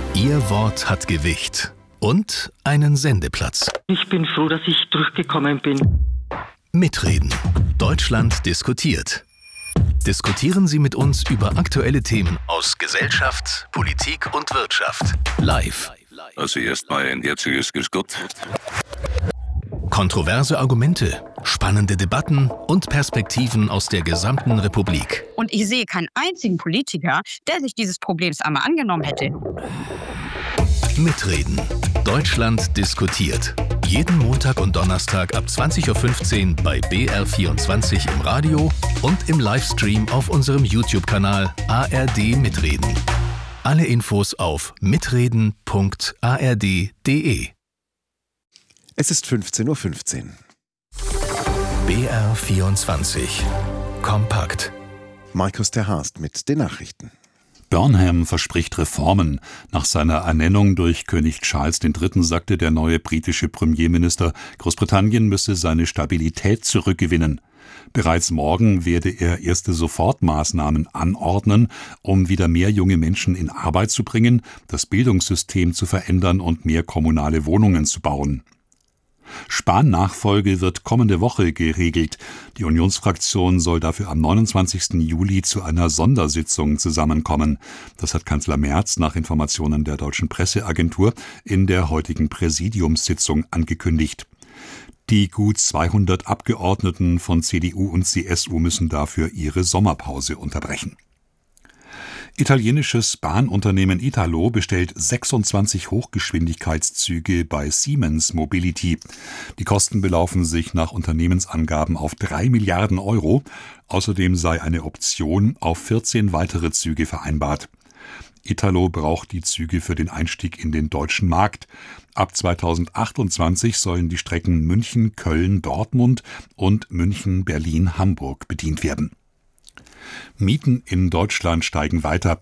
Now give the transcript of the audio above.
Ihr Wort hat Gewicht und einen Sendeplatz. Ich bin froh, dass ich durchgekommen bin. Mitreden. Deutschland diskutiert. Diskutieren Sie mit uns über aktuelle Themen aus Gesellschaft, Politik und Wirtschaft. Live. Also erstmal ein herzliches Grüß Gott. Kontroverse Argumente, spannende Debatten und Perspektiven aus der gesamten Republik. Und ich sehe keinen einzigen Politiker, der sich dieses Problems einmal angenommen hätte. Mitreden. Deutschland diskutiert. Jeden Montag und Donnerstag ab 20.15 Uhr bei BR24 im Radio und im Livestream auf unserem YouTube-Kanal ARD Mitreden. Alle Infos auf mitreden.ard.de. Es ist 15:15 Uhr. BR24. Kompakt. Markus ter Haast mit den Nachrichten. Burnham verspricht Reformen. Nach seiner Ernennung durch König Charles III. Sagte der neue britische Premierminister, Großbritannien müsse seine Stabilität zurückgewinnen. Bereits morgen werde er erste Sofortmaßnahmen anordnen, um wieder mehr junge Menschen in Arbeit zu bringen, das Bildungssystem zu verändern und mehr kommunale Wohnungen zu bauen. Spahn-Nachfolge wird kommende Woche geregelt. Die Unionsfraktion soll dafür am 29. Juli zu einer Sondersitzung zusammenkommen. Das hat Kanzler Merz nach Informationen der Deutschen Presseagentur in der heutigen Präsidiumssitzung angekündigt. Die gut 200 Abgeordneten von CDU und CSU müssen dafür ihre Sommerpause unterbrechen. Italienisches Bahnunternehmen Italo bestellt 26 Hochgeschwindigkeitszüge bei Siemens Mobility. Die Kosten belaufen sich nach Unternehmensangaben auf 3 Milliarden Euro. Außerdem sei eine Option auf 14 weitere Züge vereinbart. Italo braucht die Züge für den Einstieg in den deutschen Markt. Ab 2028 sollen die Strecken München, Köln, Dortmund und München, Berlin, Hamburg bedient werden. Mieten in Deutschland steigen weiter.